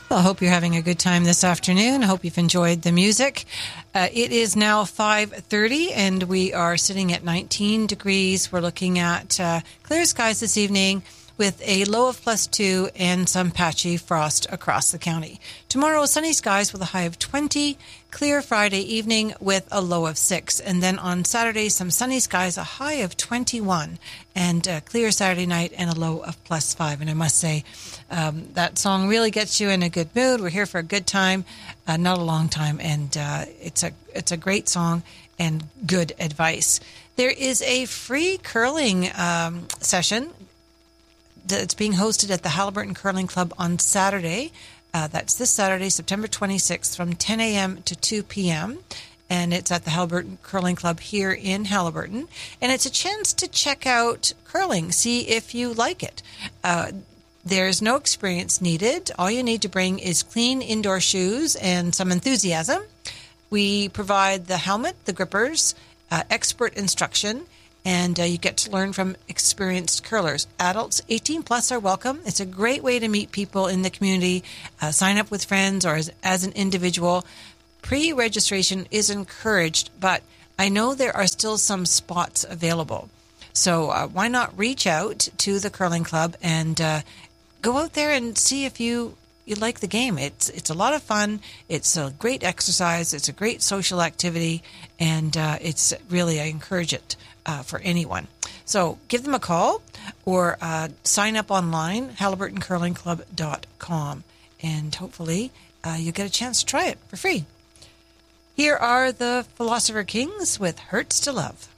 Well, I hope you're having a good time this afternoon. I hope you've enjoyed the music. It is now 5:30 and we are sitting at 19 degrees. We're looking at clear skies this evening with a low of +2 and some patchy frost across the county. Tomorrow, sunny skies with a high of 20, clear Friday evening with a low of 6. And then on Saturday, some sunny skies, a high of 21, and clear Saturday night and a low of +5. And I must say, that song really gets you in a good mood. We're here for a good time, not a long time, and it's a great song and good advice. There is a free curling session that's being hosted at the Haliburton Curling Club on Saturday. That's this Saturday, September 26th, from 10 a.m. to 2 p.m., and it's at the Haliburton Curling Club here in Haliburton. And it's a chance to check out curling, see if you like it. There's no experience needed. All you need to bring is clean indoor shoes and some enthusiasm. We provide the helmet, the grippers, expert instruction, and you get to learn from experienced curlers. Adults 18 plus are welcome. It's a great way to meet people in the community, sign up with friends or as an individual. Pre-registration is encouraged, but I know there are still some spots available. So why not reach out to the curling club and go out there and see if you like the game. It's a lot of fun. It's a great exercise. It's a great social activity, and it's really, I encourage it for anyone. So give them a call or sign up online, haliburtoncurlingclub.com, and hopefully you'll get a chance to try it for free. Here are the Philosopher Kings with Hurts to Love.